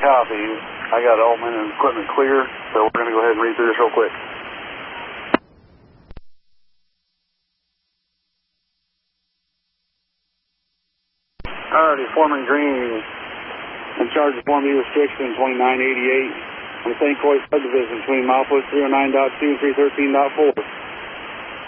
copy. I got all men and equipment clear, so we're going to go ahead and read through this real quick. Alrighty, Foreman Green, in charge of Form E restriction 2988 on the St. Croix subdivision between milepost 309.2 and 313.4.